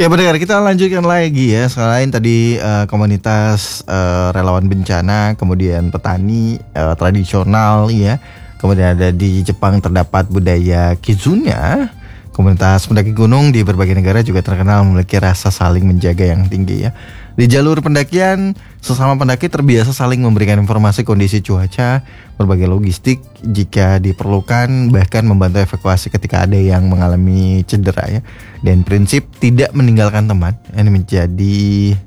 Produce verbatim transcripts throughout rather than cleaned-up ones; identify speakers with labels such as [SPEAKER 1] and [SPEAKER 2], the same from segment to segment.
[SPEAKER 1] Ya benar, kita lanjutkan lagi ya. Selain tadi uh, komunitas uh, relawan bencana, kemudian petani uh, tradisional ya. Kemudian ada di Jepang terdapat budaya Kizuna. Komunitas pendaki gunung di berbagai negara juga terkenal memiliki rasa saling menjaga yang tinggi ya. Di jalur pendakian, sesama pendaki terbiasa saling memberikan informasi kondisi cuaca, berbagai logistik jika diperlukan, bahkan membantu evakuasi ketika ada yang mengalami cedera ya. Dan prinsip tidak meninggalkan teman, ini menjadi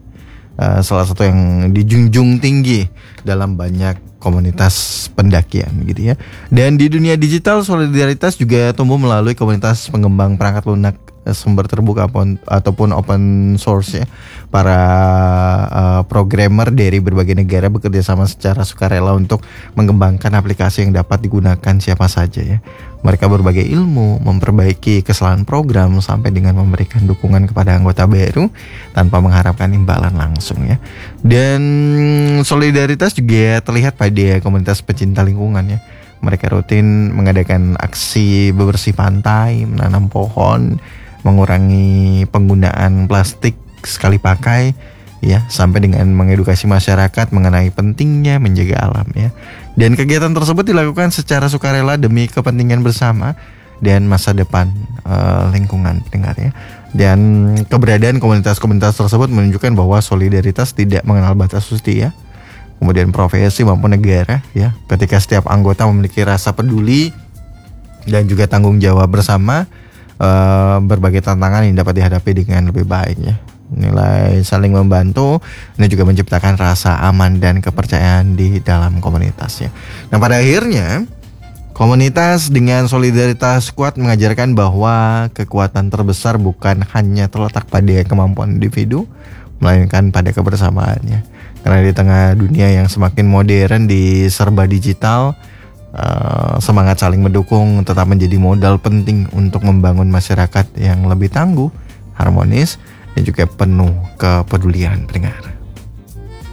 [SPEAKER 1] uh, salah satu yang dijunjung tinggi dalam banyak komunitas pendakian gitu ya. Dan di dunia digital, solidaritas juga tumbuh melalui komunitas pengembang perangkat lunak sumber terbuka ataupun open source ya. Para uh, programmer dari berbagai negara bekerja sama secara sukarela untuk mengembangkan aplikasi yang dapat digunakan siapa saja ya. Mereka berbagai ilmu, memperbaiki kesalahan program sampai dengan memberikan dukungan kepada anggota baru tanpa mengharapkan imbalan langsung ya. Dan solidaritas juga terlihat pada komunitas pecinta lingkungan ya. Mereka rutin mengadakan aksi bebersih pantai, menanam pohon, mengurangi penggunaan plastik sekali pakai ya, sampai dengan mengedukasi masyarakat mengenai pentingnya menjaga alam ya. Dan kegiatan tersebut dilakukan secara sukarela demi kepentingan bersama dan masa depan uh, lingkungan pendengar ya. Dan keberadaan komunitas-komunitas tersebut menunjukkan bahwa solidaritas tidak mengenal batas usia, kemudian profesi maupun negara ya. Ketika setiap anggota memiliki rasa peduli dan juga tanggung jawab bersama, Uh, berbagai tantangan yang dapat dihadapi dengan lebih baik ya. Nilai saling membantu ini juga menciptakan rasa aman dan kepercayaan di dalam komunitas ya. Nah pada akhirnya komunitas dengan solidaritas kuat mengajarkan bahwa kekuatan terbesar bukan hanya terletak pada kemampuan individu, melainkan pada kebersamaannya. Karena di tengah dunia yang semakin modern di serba digital, Uh, semangat saling mendukung tetap menjadi modal penting untuk membangun masyarakat yang lebih tangguh, harmonis, dan juga penuh kepedulian pendengar.